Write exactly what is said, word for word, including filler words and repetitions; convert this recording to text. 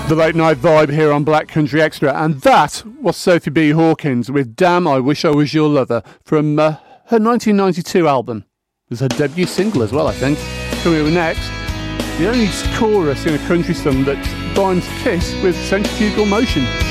The Late Night Vibe here on Black Country Extra, and that was Sophie B. Hawkins with Damn I Wish I Was Your Lover from uh, her nineteen ninety-two album. It was her debut single as well, I think. Coming up next, the only chorus in a country song that rhymes kiss with centrifugal motion.